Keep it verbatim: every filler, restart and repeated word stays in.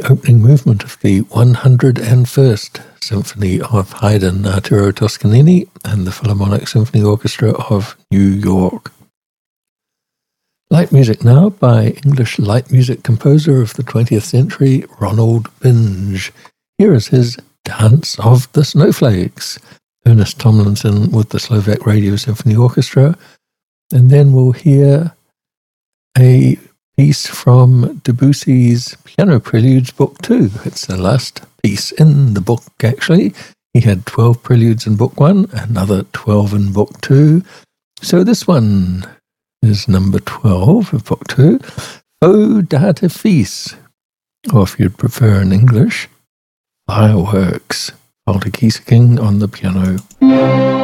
opening movement of the one hundred first Symphony of Haydn, Arturo Toscanini, and the Philharmonic Symphony Orchestra of New York. Light music now by English light music composer of the twentieth century, Ronald Binge. Here is his Dance of the Snowflakes. Ernest Tomlinson with the Slovak Radio Symphony Orchestra. And then we'll hear a piece from Debussy's Piano Preludes Book two. It's the last piece in the book, actually. He had twelve preludes in Book one, another twelve in Book two. So this one is number twelve of Book two, Feux d'artifice, or if you'd prefer in English, Fireworks. Walter Gieseking on the piano.